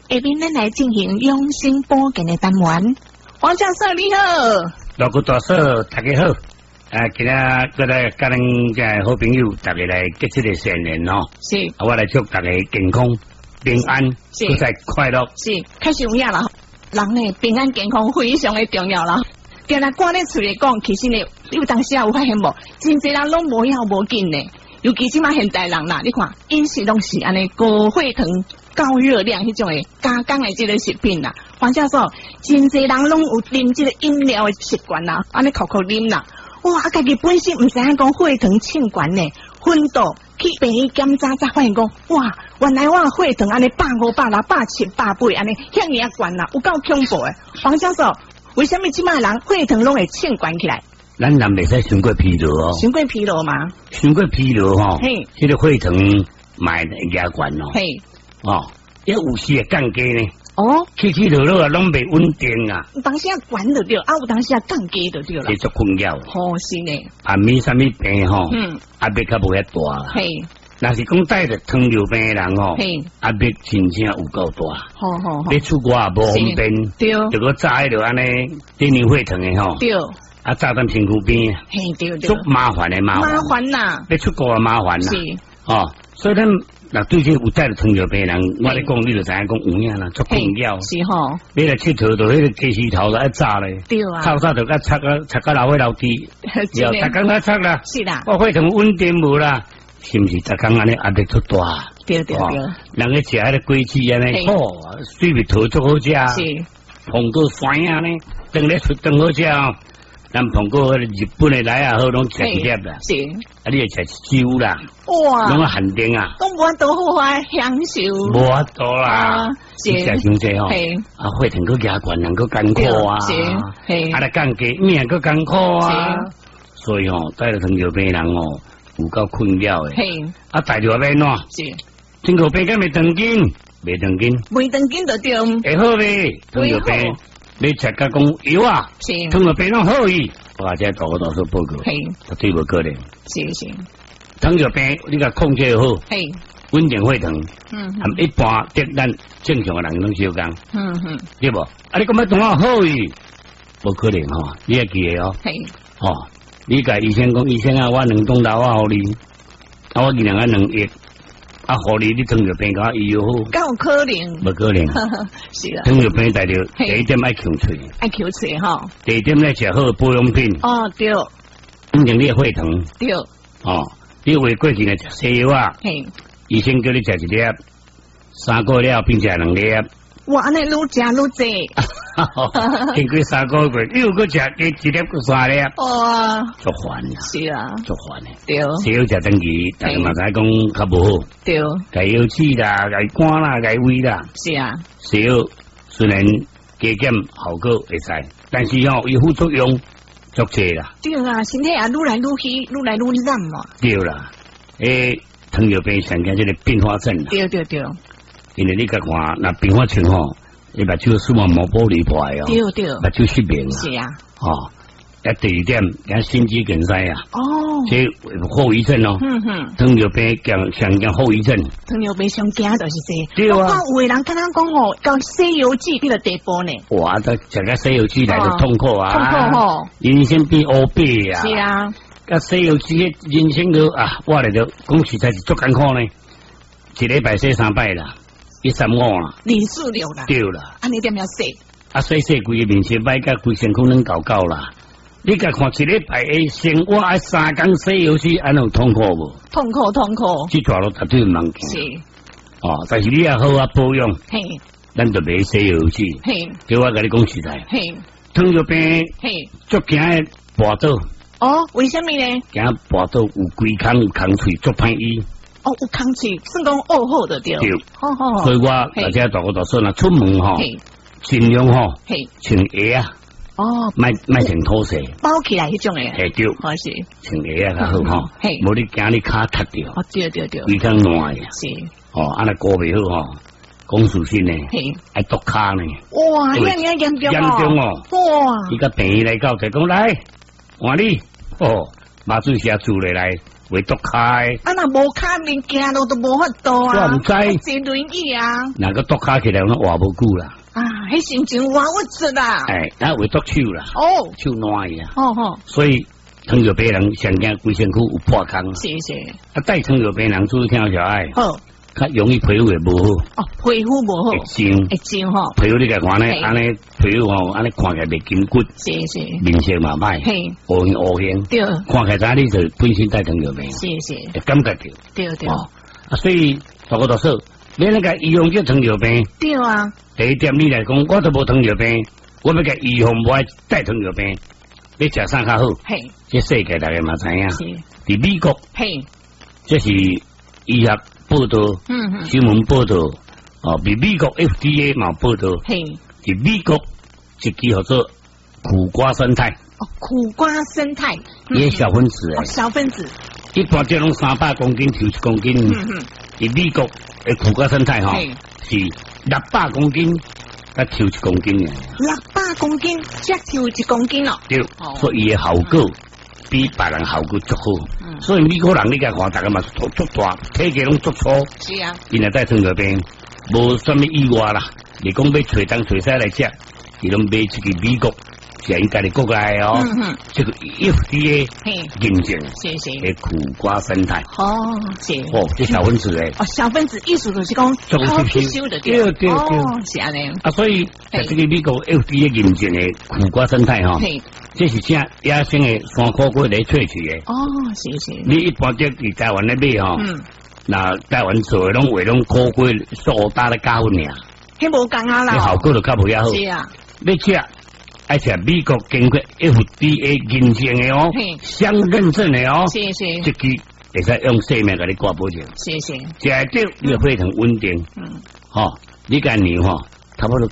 下面咱来进行养生保健的单元。黄教授你好， 老古大嫂大家好。今日过来跟咱这好朋友大家来结这个善缘哦。 是， 我来祝大家健康、平安，都在快乐。 是，开始有影啦。人呢平安健康非常的重要啦。定来挂咧厝里讲，其实呢，有当时有发现无，真侪人拢无要无紧呢。尤其即马现代人啦，你看饮食拢是安尼高血糖、高热量迄种的加工的即个食品啦。黄教授，真侪人拢有啉即个饮料的习惯啦，安尼口啉啦。哇，家己本身毋知影讲血糖称悬呢，昏倒去病院检查才发现讲，哇，原来我血糖安尼150、160、170、180安尼，遐尔啊悬啦，有够恐怖的。黄教授，为什么即马人血糖拢会称悬起来？ 咱人袂使伤过疲劳哦， 伤过疲劳嘛？ 伤过疲劳吼， 嘿， 这个血糖买压悬哦， 嘿， 哦，也有时会降低呢。 哦， 起落落啊，拢袂稳定啊。 有当时啊悬就对，有当时啊降低就对啦。 继续困扰。 好是呢。 面啥物病吼？压力较无遐大啦。 嘿， 若是讲带着糖尿病的人吼， 嘿， 压力真正有够大。 好。 要出国也无方便。 对。 如果早迄就安尼，你尿血糖的吼。 对。 啊，早咱身躯边。 嘿，对。 足麻烦的麻烦啦。 要出国也麻烦啦。 是。 哦，所以咱。那对这有带着糖尿病人，我咧讲，你就知影讲有影啦，足困扰。 是吼。 你来佚佗，就迄个鸡丝头来炸咧。 对啊。 透早就甲擦到老尾老低，要逐工来擦啦。 是啦。 我血糖稳定无啦，是毋是？逐工安尼压力足大。 对。 人去食迄个龟翅安尼，水蜜桃足好食。 是。 碰过酸啊呢，当咧出当好食。咱碰过日本的来啊，好拢吃一粒啦。 是。 啊，你会吃酒啦。 哇！ 拢啊限定啊。 都无法度好啊，享受。 无法度啦。 是。 食伤济吼。啊，血糖佫压悬，人佫艰苦啊。 是。 啊，来降低命佫艰苦啊。所以吼，带着糖尿病人吼，有够困扰的。啊，大着要哪？ 是。 糖尿病敢未长筋？未长筋。 未长筋就对。 会好未？糖尿病。你食甲讲药啊，糖尿病拢好伊，我这大个大数报告，绝对无可能。 是。 糖尿病你甲控制好，稳定血糖，一般得咱正常的人拢相共，对无？啊，你咁要同我好伊，无可能吼，你要记得哦。哦，你甲医生讲，医生啊，我2栋楼啊，互你，啊，我2人2亿。啊，互你糖尿病甲医药好， 敢有可能？ 无可能， 是啦。 糖尿病大着第一点爱抠嘴， 爱抠嘴吼。 第二点咧食好保养品。 哦，对。 稳定你的血糖。 对。 哦，你为过去咧食西药啊，医生叫你食1粒，3个月并且2粒。 哇，安尼愈食愈济。 经过3个月，又搁食1粒搁3粒。 哇， 足烦啦。 是啊， 足烦的。 对。 西药食登记，但嘛知讲较无好。 对。 该药剂啦，该肝啦，该胃啦。 是啊。 西药虽然加减效果会使，但是吼伊副作用足济啦。 对啊，身体也愈来愈虚，愈来愈烂嘛。 对啦，糖尿病常见这个并发症啦。 对。 因为你甲看，那并发症吼，你目睭视网膜玻璃破哦。 对。 目睭失明啦。 是啊。 哦，第2点，讲心肌梗塞啊。 哦。 这后遗症哦。糖尿病常见后遗症。 糖尿病上惊就是这。 对啊。 我看有的人敢若讲吼，到西药剂迄个地步呢。 哇，都食个西药剂来就痛苦啊。 痛苦吼。 人生变乌白啊。 是啊。 甲西药剂人生个啊，我来就讲实在是足艰苦呢。1礼拜洗3摆啦。135啦 ，246啦， 对啦， 安尼点样洗？ 啊，洗规个面色摆，甲规身躯拢搞啦。你甲看1礼拜的生活爱3工洗药剂，安有痛苦无？ 痛苦。 这大路绝对唔能行。 是。 哦，但是你也好啊保养。咱就买洗药剂。对我甲你讲实在。糖尿病。足惊的跋倒。 哦，为什么呢？ 惊跋倒有规空有空喙，足歹医。 哦，有空气，算讲恶好的对。 对， 好。 所以我大家大个大说啦，出门吼，尽量吼，穿鞋啊。哦，卖穿拖鞋。 包起来迄种诶。 对， 好是。 穿鞋啊较好吼。无你惊你骹踢掉。 哦，对。 规空烂呀。 是。 哦，安尼过袂好吼，讲事实呢，爱剁骹呢。 哇，遐尔严重哦。 严重哦。哇。伊甲病院来到就讲来，换你哦，麻醉下住来。 会剁开。 啊，那无卡面行路都无法度啊。 我唔知。 坐轮椅啊。 那个剁开起来，我活无久啦。 啊，迄心情活不出啦。 那会剁手啦。 哦， 手烂去啊。 哦。所以糖尿病人上惊规身躯有破坑。 是。 带糖尿病人注意听小爱。 好。 较容易皮肤会无好。 哦，皮肤无好。 会肿吼。 皮肤你个看呢，安尼皮肤吼，安尼看起来袂紧骨。 是。 面色嘛歹。 嘿。 乌形。对。看起来咱你就本身带糖尿病。 是。 会感觉到。 对。 所以大家都说，你那个预防这糖尿病。对啊。 第一点，你来讲，我都无糖尿病，我要个预防不爱带糖尿病，你食啥较好？嘿。这世界大家嘛知影。是。伫美国。嘿。这是医学。报道，新闻报道，比美国 FDA 嘛报道，比美国一支叫做苦瓜生态。 哦，苦瓜生态， 也小分子诶。小分子。 一般这种300公斤抽1公斤，伫美国诶苦瓜生态是600公斤，才抽1公斤诶。 600公斤才抽1公斤咯。 对，所以伊诶效果比别人效果足好。所以美国人你甲看，大家嘛足大，体格拢足粗。 是啊。 因为带糖尿病，无什么意外啦。你讲要找东找西来食，伊拢买一个美国，是因家己国内哦。这个 FDA 认证，是苦瓜生态。哦，是。这小分子诶。 小分子意思就是讲好吸收的。对。是安尼。 所以在这个美国 FDA 认证诶苦瓜生态这是正野生的山苦瓜来萃取的。哦，是。你一般在台湾那买那台湾做的拢为拢苦瓜苏打咧加分尔。 迄无共啊啦。 效果就较无遐好。是啊。你吃，而且美国经过 FDA 认证的哦，相认证的哦。是。这支会使用生命给你挂保证。是。食对，你会很稳定。你干年差不多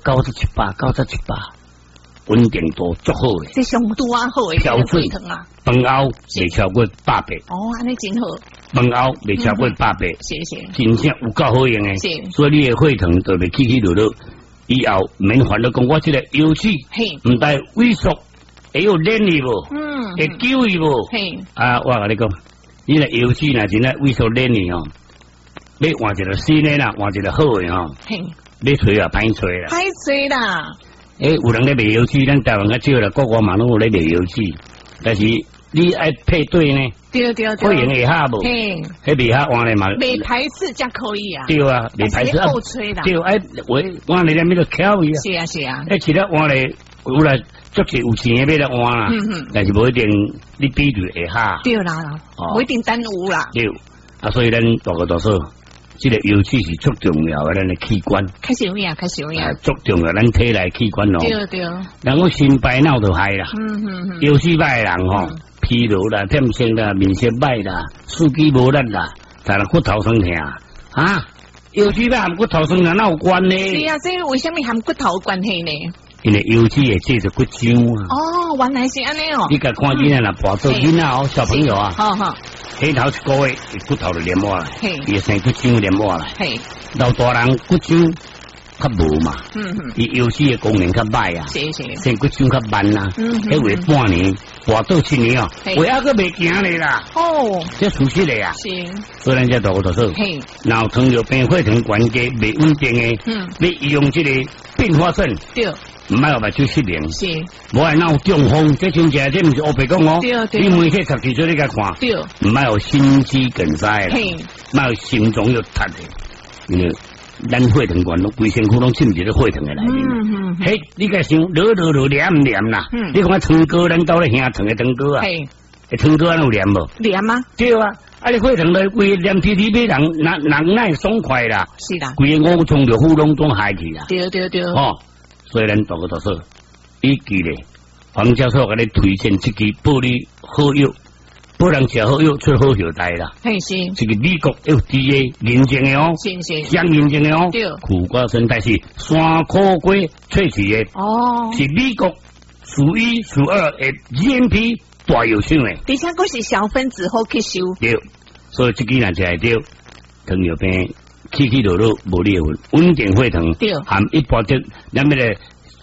97%。稳定度足好诶， 这上度啊好诶， 消水饭后未超过100倍。 哦，安尼真好。 饭后未超过100倍， 是。 真正有够好用诶。是。所以你诶血糖就袂起落落，以后免烦恼讲我这个油脂，唔带萎缩，会有黏去无？会久去无？我甲你讲，你个油脂若真系萎缩黏去你换一个新诶啦，换一个好诶你吹啊歹吹啦， 歹吹啦。 有人咧卖油脂，咱台湾较少啦，国外嘛拢有咧卖油脂，但是你爱配对呢， 对， 会用会下无？迄袂下换咧嘛， 袂排斥才可以啊。 对啊，袂排斥后吹啦。 对，换咧那个巧伊啊。 是啊。 其他换咧有啦，足是有钱诶要来换啦，但是无一定你比对会下。 对啦，无一定耽误啦。 对，所以咱大个多数。这个油脂是足重要的，咱的器官。较重要。足重要，咱体内器官咯。对。然后心白脑就害啦。油脂歹人疲劳啦、temp性啦、面色歹啦、四肢无力啦，但係骨頭酸痛油脂歹含骨頭酸痛哪有關呢？ 是啊，这为什么含骨頭有關係呢？ 因為油脂會製造骨漿啊。 哦，原來是安尼哦。 你甲看囡仔啦，跋做囡仔小朋友啊。好。起頭1個月，骨頭就黏落來，伊生骨漿黏落來。老大人骨漿較無嘛，伊油脂嘅功能較歹啊，生骨漿較慢啊，迄為半年，活到7年哦，為還佫未行咧啦。哦，這事實嚟啊。所以咱這大個就說，然後糖尿病血糖關係未穩定嘅，你用這個併發症。唔係話就失明，我係鬧中風，這真正這唔是我白講哦。你每日12歲你甲看，唔係有心肌梗塞啦，唔係有心臟有塌嘅，因為咱血糖管都規身軀攏浸喺個血糖嘅內面。嘿，你個想落黏唔黏啦？你看糖糕咱到咧兄糖嘅糖糕啊，糖糕安有黏無？ 黏啊！ 對啊，你血糖咧規黏貼貼俾人耐爽快啦。是啦，規個5臟六腑攏總害去啦。對。所以咱大個多數，依據咧，黃教授甲你推薦一支保你好藥，保人食好藥出好後代啦。是，這個美國 FDA 認證嘅哦，相認證嘅哦。對，苦瓜生態是山苦瓜萃取嘅，是美國數1數2嘅 GMP 大藥廠嘅。 而且嗰是小分子好吸收。 對，所以這支若食會到糖尿病。起落落無裂份，穩定血糖，含一般的咱們的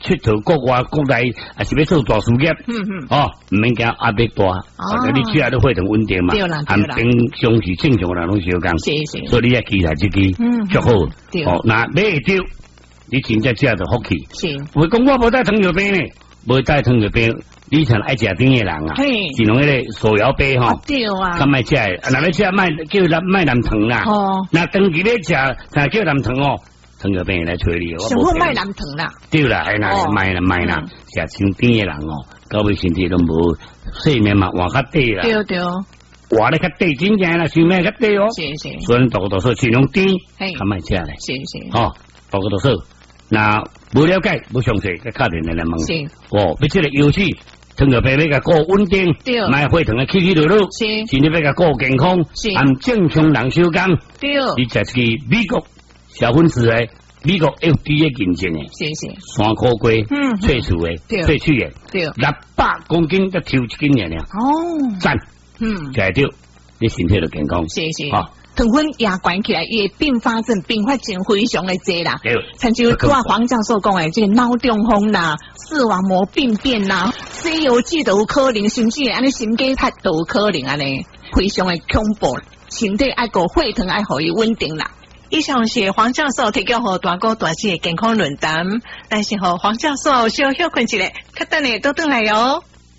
出头国外国内还是要做大事业，哦，唔免惊压力大，你只要都会很稳定嘛，含平常时正常人拢小讲，所以你要期待自己足好，哦，那买会到，你真正只就福气，我讲我无带糖尿病呢，无带糖尿病。你像爱食甜的人啊，只能迄个手摇杯吼，咁卖食，那要食卖叫卖南糖啦。哦，那长期咧食，才叫南糖哦，糖尿病来找你。 上好卖南糖啦。 对啦，哎那卖啦，食清甜的人哦，到尾身体都无睡眠嘛，活较短啦。 对。 活咧较短，真正啦，寿命较短哦。是。所以大个多数尽量甜，咁卖食咧。是。哦，大个多数。那无了解、无详细，个打电话来问。是。哦，要这个游戏。糖尿病要甲过稳定，卖血糖嘅起起落落，身体要甲过健康，按正常人手工。你食一个美国小分子嘅美国 FDA 认证嘅，山苦瓜萃取嘅萃取嘅，600公斤才抽1斤嘅哦，赞，食到你身体就健康。好。糖分压关起来，伊并发症并发症非常的多啦。像就我黄教授讲的，这个脑中风啦、视网膜病变啦、西游记都有可能，甚至安尼心肌炎都有可能安尼，非常的恐怖。身体爱个血糖爱互伊稳定啦。以上是黄教授提供给大哥大姐的健康论坛，但是和黄教授稍休困一下，较等下倒转来哟。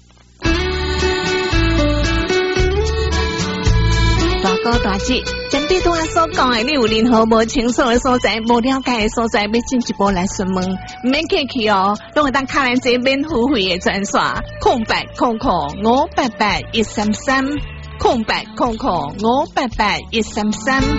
大哥大姐，针对我所讲的，你有任何无清楚的所在、无了解的所在，要进一步来询问，唔免客气哦，拢会当卡咱这免付费的专线，0800588133，0800588133。